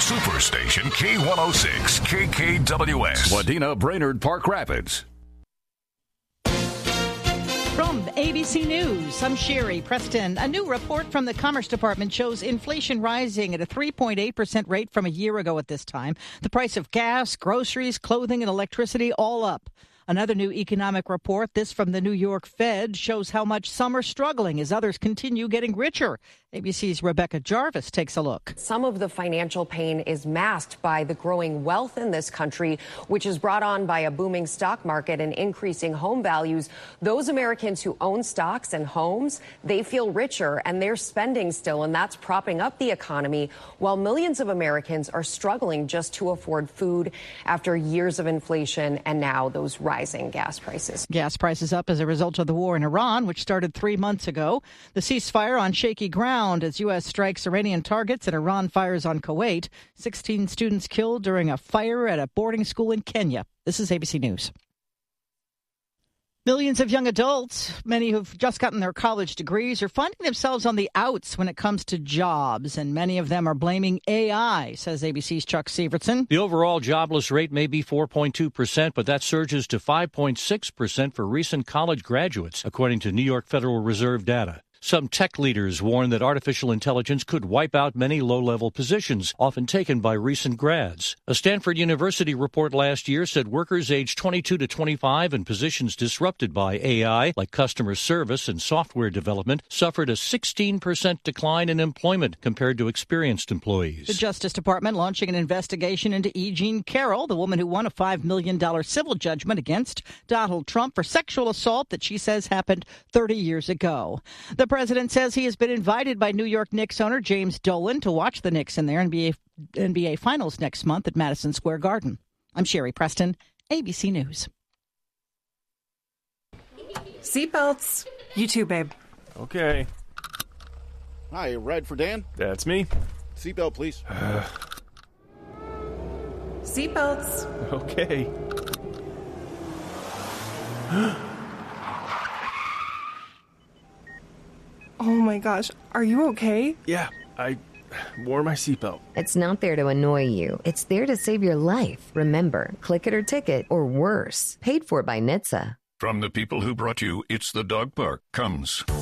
Superstation K106 KKWS. Wadena, Brainerd, Park Rapids. From ABC News, I'm Sherry Preston. A new report from the Commerce Department shows inflation rising at a 3.8% rate from a year ago at this time. The price of gas, groceries, clothing, and electricity all up. Another new economic report, this from the New York Fed, shows how much some are struggling as others continue getting richer. ABC's Rebecca Jarvis takes a look. Some of the financial pain is masked by the growing wealth in this country, which is brought on by a booming stock market and increasing home values. Those Americans who own stocks and homes, they feel richer and they're spending still, and that's propping up the economy, while millions of Americans are struggling just to afford food after years of inflation and now those rising gas prices. Gas prices up as a result of the war in Iran, which started 3 months ago. The ceasefire on shaky ground as U.S. strikes Iranian targets and Iran fires on Kuwait. 16 students killed during a fire at a boarding school in Kenya. This is ABC News. Millions of young adults, many who've just gotten their college degrees, are finding themselves on the outs when it comes to jobs, and many of them are blaming AI, says ABC's Chuck Sievertson. The overall jobless rate may be 4.2%, but that surges to 5.6% for recent college graduates, according to New York Federal Reserve data. Some tech leaders warn that artificial intelligence could wipe out many low-level positions, often taken by recent grads. A Stanford University report last year said workers aged 22 to 25 in positions disrupted by AI, like customer service and software development, suffered a 16% decline in employment compared to experienced employees. The Justice Department launching an investigation into E. Jean Carroll, the woman who won a $5 million civil judgment against Donald Trump for sexual assault that she says happened 30 years ago. The president says he has been invited by New York Knicks owner James Dolan to watch the Knicks in their NBA Finals next month at Madison Square Garden. I'm Sherry Preston, ABC News. Seatbelts. You too, babe. Okay. Hi, ride for Dan? That's me. Seatbelt, please. Seatbelts. Okay. Oh my gosh, are you okay? Yeah, I wore my seatbelt. It's not there to annoy you. It's there to save your life. Remember, click it or ticket, or worse. Paid for by NHTSA. From the people who brought you It's the Dog Park comes